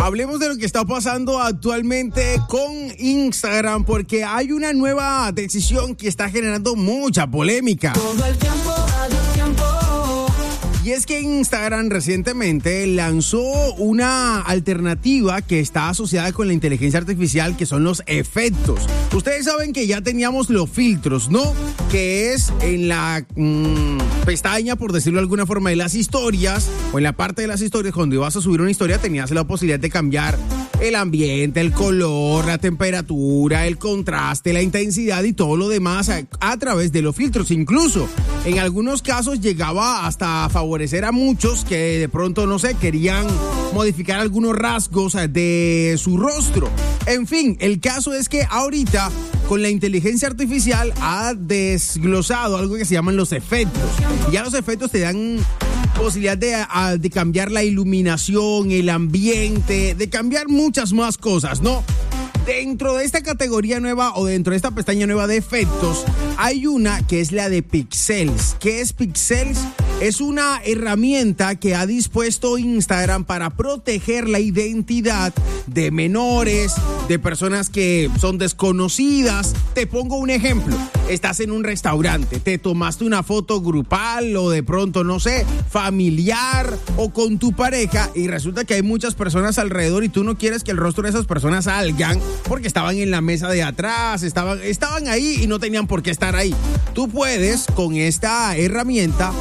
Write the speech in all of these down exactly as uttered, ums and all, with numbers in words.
Hablemos de lo que está pasando actualmente con Instagram, porque hay una nueva decisión que está generando mucha polémica. Todo el tiempo, todo el tiempo. Y es que Instagram recientemente lanzó una alternativa que está asociada con la inteligencia artificial, que son los efectos. Ustedes saben que ya teníamos los filtros, ¿no? Que es en la mmm, pestaña, por decirlo de alguna forma, de las historias, o en la parte de las historias, cuando ibas a subir una historia tenías la posibilidad de cambiar el ambiente, el color, la temperatura, el contraste, la intensidad y todo lo demás a, a través de los filtros. Incluso en algunos casos llegaba hasta a favorecer a muchos que de pronto, no sé, querían modificar algunos rasgos de su rostro. En fin, el caso es que ahorita con la inteligencia artificial ha desglosado algo que se llaman los efectos. Y ya los efectos te dan posibilidad de, a, de cambiar la iluminación, el ambiente, de cambiar muchas más cosas, ¿no? Dentro de esta categoría nueva o dentro de esta pestaña nueva de efectos, hay una que es la de Pixels. ¿Qué es Pixels? Es una herramienta que ha dispuesto Instagram para proteger la identidad de menores, de personas que son desconocidas. Te pongo un ejemplo. Estás en un restaurante, te tomaste una foto grupal o de pronto, no sé, familiar o con tu pareja y resulta que hay muchas personas alrededor y tú no quieres que el rostro de esas personas salgan porque estaban en la mesa de atrás, estaban, estaban ahí y no tenían por qué estar ahí. Tú puedes, con esta herramienta,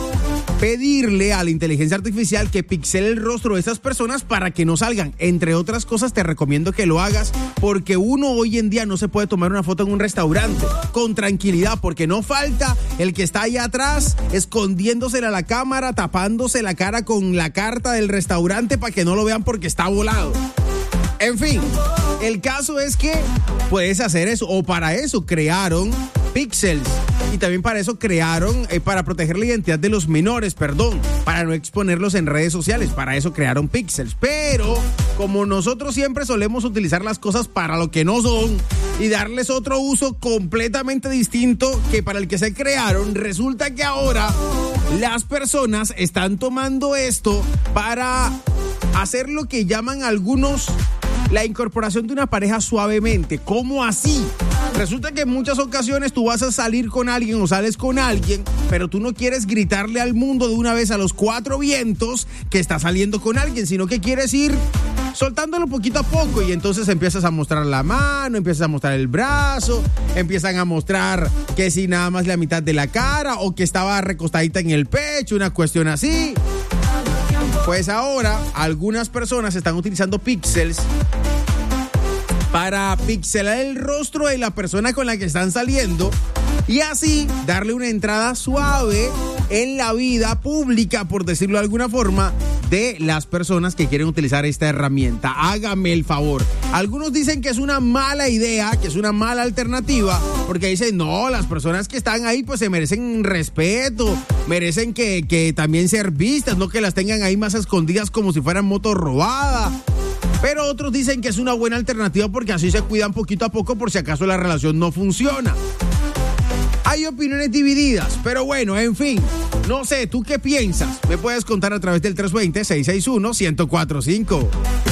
pedirle a la inteligencia artificial que pixele el rostro de esas personas para que no salgan. Entre otras cosas, te recomiendo que lo hagas porque uno hoy en día no se puede tomar una foto en un restaurante con tranquilidad, porque no falta el que está ahí atrás escondiéndosela a la cámara, tapándose la cara con la carta del restaurante para que no lo vean porque está volado. En fin, el caso es que puedes hacer eso, o para eso crearon Pixels. Y también para eso crearon, eh, para proteger la identidad de los menores, perdón, para no exponerlos en redes sociales, para eso crearon Pixels. Pero como nosotros siempre solemos utilizar las cosas para lo que no son y darles otro uso completamente distinto que para el que se crearon, resulta que ahora las personas están tomando esto para hacer lo que llaman algunos la incorporación de una pareja suavemente. ¿Cómo así? Resulta que en muchas ocasiones tú vas a salir con alguien o sales con alguien, pero tú no quieres gritarle al mundo de una vez a los cuatro vientos que estás saliendo con alguien, sino que quieres ir soltándolo poquito a poco y entonces empiezas a mostrar la mano, empiezas a mostrar el brazo, empiezan a mostrar que si nada más la mitad de la cara o que estaba recostadita en el pecho, una cuestión así. Pues ahora algunas personas están utilizando Pixels para pixelar el rostro de la persona con la que están saliendo y así darle una entrada suave en la vida pública, por decirlo de alguna forma, de las personas que quieren utilizar esta herramienta. Hágame el favor. Algunos dicen que es una mala idea, que es una mala alternativa, porque dicen, no, las personas que están ahí pues se merecen respeto, merecen que, que también ser vistas, no que las tengan ahí más escondidas como si fueran motos robadas. Pero otros dicen que es una buena alternativa porque así se cuidan poquito a poco por si acaso la relación no funciona. Hay opiniones divididas, pero bueno, en fin, no sé, ¿tú qué piensas? Me puedes contar a través del tres dos cero, seis seis uno, uno cero cuatro cinco.